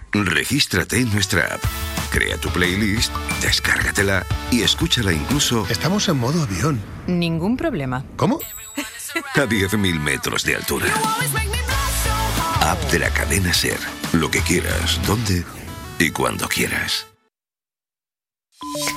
Regístrate en nuestra app. Crea tu playlist, descárgatela y escúchala incluso... Estamos en modo avión. Ningún problema. ¿Cómo? A 10.000 metros de altura. App de la cadena SER. Lo que quieras, dónde y cuando quieras.